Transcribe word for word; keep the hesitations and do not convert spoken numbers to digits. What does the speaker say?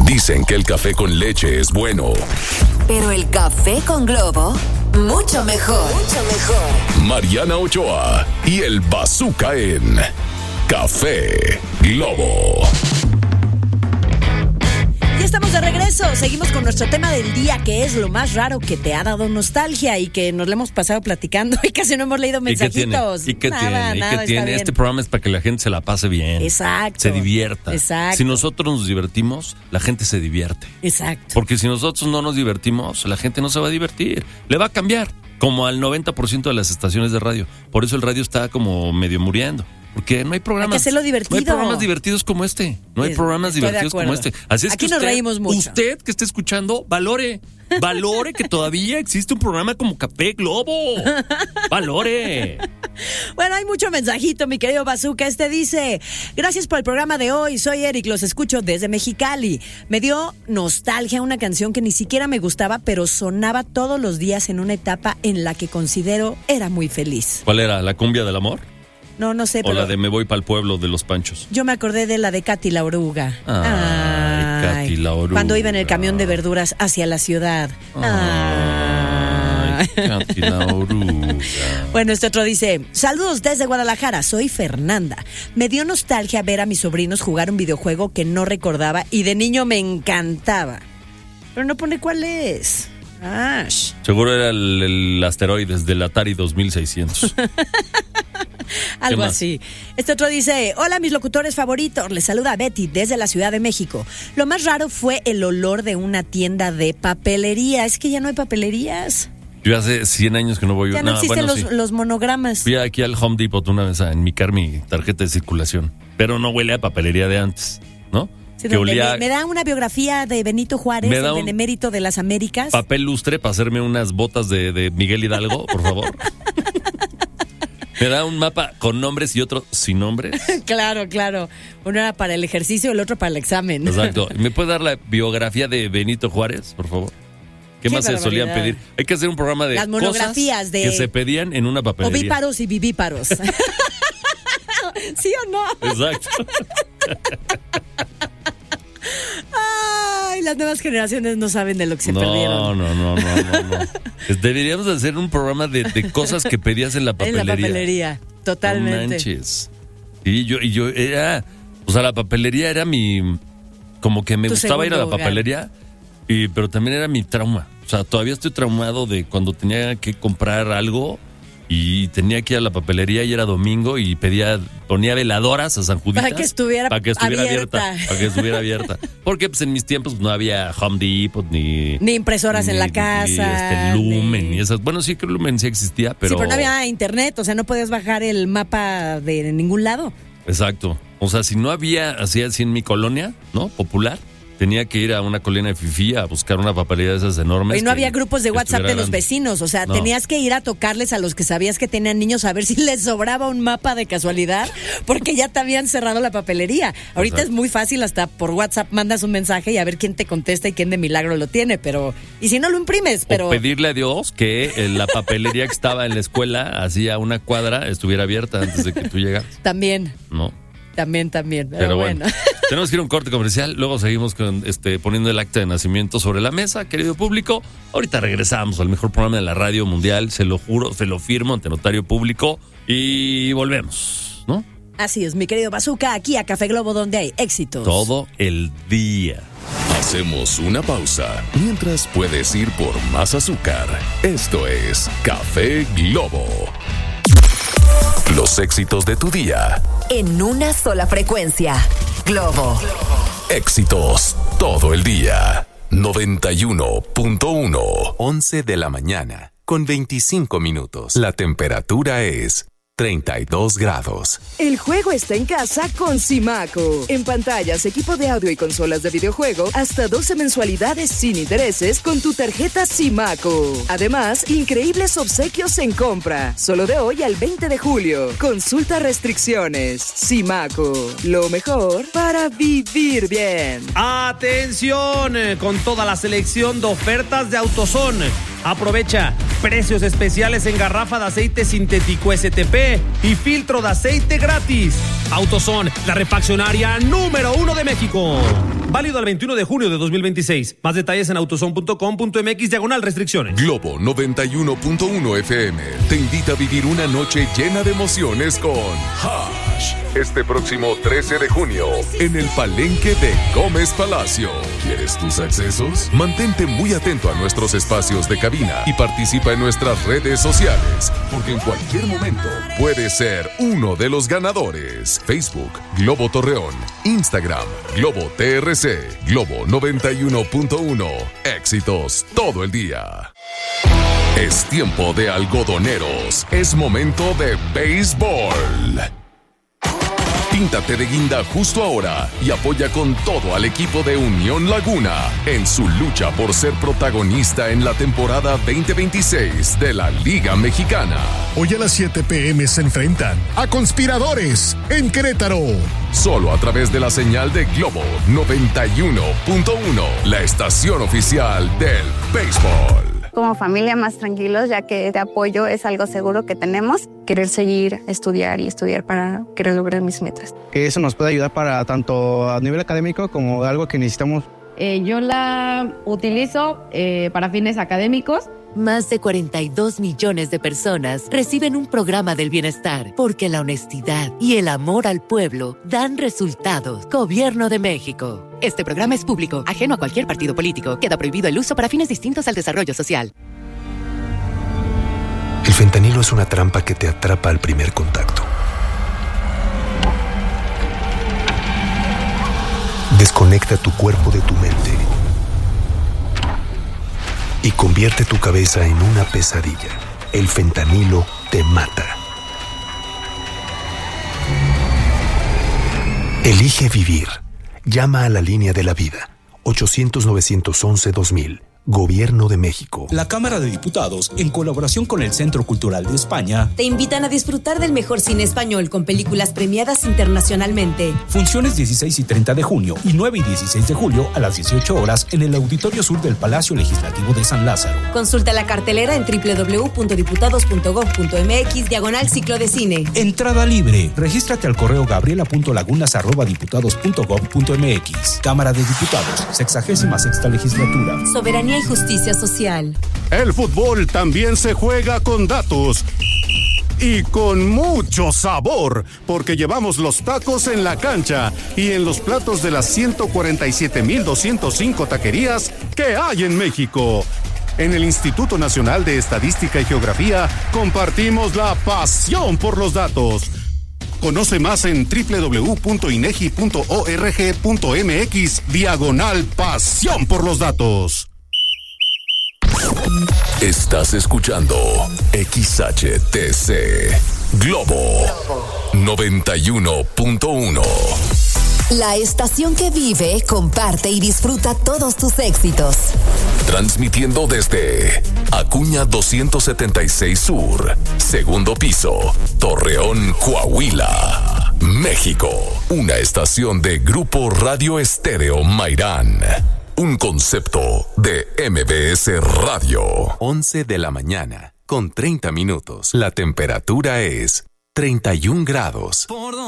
Dicen que el café con leche es bueno, pero el café con Globo, mucho mejor. Mucho mejor. Mariana Ochoa y el Bazooka en Café Globo. Ya estamos de regreso. Seguimos con nuestro tema del día, que es lo más raro que te ha dado nostalgia y que nos lo hemos pasado platicando y casi no hemos leído mensajitos. ¿Y qué tiene? ¿Y qué nada, tiene? nada, ¿Y qué tiene? bien. Este programa es para que la gente se la pase bien. Exacto. Se divierta. Exacto. Si nosotros nos divertimos, la gente se divierte. Exacto. Porque si nosotros no nos divertimos, la gente no se va a divertir. Le va a cambiar, como al noventa por ciento de las estaciones de radio. Por eso el radio está como medio muriendo. Porque no hay programas. Hay que hacerlo divertido. No hay programas divertidos como este. No hay Es, programas estoy de divertidos como acuerdo. este. Así es Aquí que nos usted, reímos mucho. Usted que esté escuchando, valore. Valore que todavía existe un programa como Café Globo. Valore. Bueno, hay mucho mensajito, mi querido Bazooka. Este dice: gracias por el programa de hoy. Soy Eric, los escucho desde Mexicali. Me dio nostalgia una canción que ni siquiera me gustaba, pero sonaba todos los días en una etapa en la que considero era muy feliz. ¿Cuál era? ¿La cumbia del amor? No, no sé, O pero la de Me voy para el pueblo de los Panchos. yo me acordé de la de Katy la Oruga. Ay, Katy la Oruga. Cuando iba en el camión de verduras hacia la ciudad. Ay, Katy la Oruga. Bueno, este otro dice: saludos desde Guadalajara, soy Fernanda. Me dio nostalgia ver a mis sobrinos jugar un videojuego que no recordaba y de niño me encantaba. Pero no pone cuál es. Ash. Seguro era el, el asteroides del Atari dos mil seiscientos. Algo más? así. Este otro dice: hola, mis locutores favoritos. Les saluda Betty desde la Ciudad de México. Lo más raro fue el olor de una tienda de papelería. Es que ya no hay papelerías. Yo hace cien años que no voy. Ya no, no existen bueno, los, sí. los monogramas. Fui aquí al Home Depot una vez a enmicar mi tarjeta de circulación. Pero no huele a papelería de antes, ¿no? Sí, que donde olía me, me da una biografía de Benito Juárez, Me da el un- benemérito de las Américas. papel lustre para hacerme unas botas de, de Miguel Hidalgo, por favor. Me da un mapa con nombres y otro sin nombres. Claro, claro. Uno era para el ejercicio y el otro para el examen. Exacto. ¿Me puede dar la biografía de Benito Juárez, por favor? ¿Qué, Qué más se solían barbaridad. pedir? Hay que hacer un programa de Las monografías cosas de- que se pedían en una papelería. Ovíparos y vivíparos. ¿Sí o no? Exacto. Ay, las nuevas generaciones no saben de lo que se no, perdieron. no, no, no, no, no. Deberíamos hacer un programa de, de cosas que pedías en la En papelería. la papelería, totalmente. No manches. Y yo, y yo era, o sea, la papelería era mi, como que me Tu gustaba ir a la segundo hogar. papelería, y, pero también era mi trauma. O sea, todavía estoy traumado de cuando tenía que comprar algo y tenía que ir a la papelería y era domingo y pedía, ponía veladoras a San Juditas. Para que estuviera para que estuviera abierta. abierta. Para que estuviera abierta. Porque pues en mis tiempos no había Home Depot ni... Ni impresoras en la ni- casa. Ni este Lumen ni- y esas. Bueno, sí que Lumen sí existía, pero... Sí, pero no había internet, o sea, no podías bajar el mapa de ningún lado. Exacto. O sea, si no había así, así en mi colonia, ¿no? Popular, tenía que ir a una colonia de fifí a buscar una papelería de esas enormes. Y no que- había grupos de que WhatsApp de estuviera los grande. vecinos, o sea, No. tenías que ir a tocarles a los que sabías que tenían niños a ver si les sobraba un mapa de casualidad, porque ya te habían cerrado la papelería. Ahorita Exacto. es muy fácil, hasta por WhatsApp mandas un mensaje y a ver quién te contesta y quién de milagro lo tiene, pero... Y si no lo imprimes, pero... O pedirle a Dios que eh, la papelería que estaba en la escuela, así a una cuadra, estuviera abierta antes de que tú llegaras. También, No. también, también. Pero, Pero bueno. bueno, tenemos que ir a un corte comercial, luego seguimos con este poniendo el acta de nacimiento sobre la mesa, querido público. Ahorita regresamos al mejor programa de la radio mundial, se lo juro, se lo firmo ante notario público y volvemos, ¿no? Así es, mi querido Bazooka, aquí a Café Globo, donde hay éxitos. Todo el día. Hacemos una pausa mientras puedes ir por más azúcar. Esto es Café Globo. Los éxitos de tu día. En una sola frecuencia. Globo. Éxitos todo el día. noventa y uno punto uno. once de la mañana, con veinticinco minutos. La temperatura es treinta y dos grados. El juego está en casa con Simaco. En pantallas, equipo de audio y consolas de videojuego, hasta doce mensualidades sin intereses con tu tarjeta Simaco. Además, increíbles obsequios en compra. Solo de hoy al veinte de julio. Consulta restricciones. Simaco. Lo mejor para vivir bien. Atención, eh, con toda la selección de ofertas de AutoZone. Aprovecha precios especiales en garrafa de aceite sintético S T P y filtro de aceite gratis. AutoZone, la refaccionaria número uno de México. Válido al veintiuno de junio de dos mil veintiséis. Más detalles en autozone punto com punto m x diagonal restricciones. Globo noventa y uno punto uno F M te invita a vivir una noche llena de emociones con Hash. Este próximo trece de junio en el Palenque de Gómez Palacio. ¿Quieres tus accesos? Mantente muy atento a nuestros espacios de cabina y participa en nuestras redes sociales, porque en cualquier momento puedes ser uno de los ganadores. Facebook, Globo Torreón. Instagram, Globo T R C. Globo noventa y uno punto uno. Éxitos todo el día. Es tiempo de algodoneros. Es momento de béisbol. Píntate de guinda justo ahora y apoya con todo al equipo de Unión Laguna en su lucha por ser protagonista en la temporada veinte veintiséis de la Liga Mexicana. Hoy a las siete p.m. se enfrentan a Conspiradores en Querétaro. Solo a través de la señal de Globo noventa y uno punto uno, la estación oficial del béisbol. Como familia más tranquilos, ya que de apoyo es algo seguro que tenemos. Querer seguir, estudiar y estudiar para querer lograr mis metas. Que eso nos puede ayudar para tanto a nivel académico como algo que necesitamos. Eh, yo la utilizo eh, para fines académicos. Más de cuarenta y dos millones de personas reciben un programa del bienestar porque la honestidad y el amor al pueblo dan resultados. Gobierno de México. Este programa es público, ajeno a cualquier partido político. Queda prohibido el uso para fines distintos al desarrollo social. El fentanilo es una trampa que te atrapa al primer contacto. Desconecta tu cuerpo de tu mente y convierte tu cabeza en una pesadilla. El fentanilo te mata. Elige vivir. Llama a la línea de la vida. ochocientos, novecientos once, dos mil. Gobierno de México. La Cámara de Diputados, en colaboración con el Centro Cultural de España, te invitan a disfrutar del mejor cine español con películas premiadas internacionalmente. Funciones dieciséis y treinta de junio y nueve y dieciséis de julio a las dieciocho horas en el Auditorio Sur del Palacio Legislativo de San Lázaro. Consulta la cartelera en doble u doble u doble u punto diputados punto gob punto m x diagonal ciclo de cine. Entrada libre. Regístrate al correo gabriela punto lagunas arroba diputados punto gob punto m x. Cámara de Diputados, sexagésima sexta legislatura. Soberanía y justicia social. El fútbol también se juega con datos y con mucho sabor, porque llevamos los tacos en la cancha y en los platos de las ciento cuarenta y siete mil doscientos cinco taquerías que hay en México. En el Instituto Nacional de Estadística y Geografía compartimos la pasión por los datos. Conoce más en doble u doble u doble u punto inegi punto org punto m x diagonal pasión por los datos. Estás escuchando X H T C Globo noventa y uno punto uno. La estación que vive, comparte y disfruta todos tus éxitos. Transmitiendo desde Acuña doscientos setenta y seis Sur, segundo piso, Torreón, Coahuila, México. Una estación de Grupo Radio Estéreo Mairán. Un concepto de M B S Radio. once de la mañana, con treinta minutos. La temperatura es treinta y un grados.